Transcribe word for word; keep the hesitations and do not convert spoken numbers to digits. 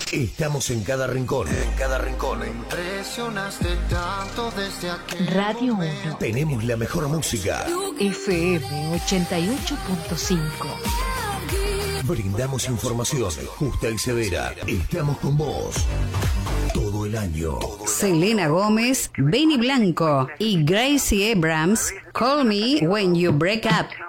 Estamos en cada rincón. En cada rincón. Impresionaste tanto desde aquel Radio uno. Tenemos la mejor música. F M ochenta y ocho punto cinco. Brindamos información justa y severa. Estamos con vos todo el año. Selena Gómez, Benny Blanco y Gracie Abrams, Call Me When You Break Up.